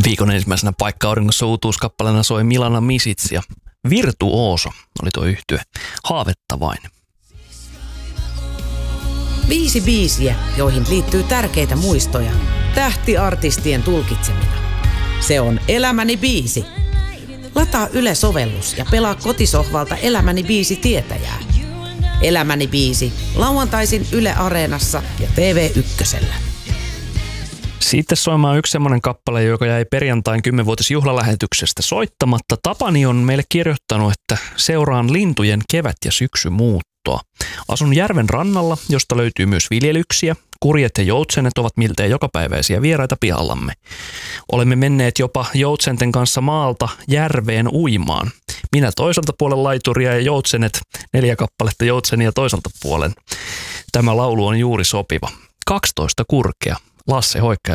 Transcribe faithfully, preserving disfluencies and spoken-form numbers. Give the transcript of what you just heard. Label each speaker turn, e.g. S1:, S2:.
S1: Viikon ensimmäisenä paikka-auringossa uutuuskappaleena soi Milana Misits ja Virtuoso oli tuo yhtye. Haavettavainen.
S2: Viisi biisiä, joihin liittyy tärkeitä muistoja. Tähtiartistien tulkitsemina. Se on Elämäni biisi. Lataa Yle-sovellus ja pelaa kotisohvalta Elämäni biisi tietäjää. Elämäni biisi. Lauantaisin Yle Areenassa ja T V ykkösellä.
S1: Sitten soimaan yksi semmoinen kappale, joka jäi perjantain kymmenvuotisjuhlalähetyksestä soittamatta. Tapani on meille kirjoittanut, että seuraan lintujen kevät- ja syksymuuttoa. Asun järven rannalla, josta löytyy myös viljelyksiä. Kurjet ja joutsenet ovat miltei jokapäiväisiä vieraita pihallamme. Olemme menneet jopa joutsenten kanssa maalta järveen uimaan. Minä toiselta puolen laituria ja joutsenet, neljä kappaletta joutsenia toiselta puolen. Tämä laulu on juuri sopiva. kaksitoista kurkea. Lasse Hoikka ja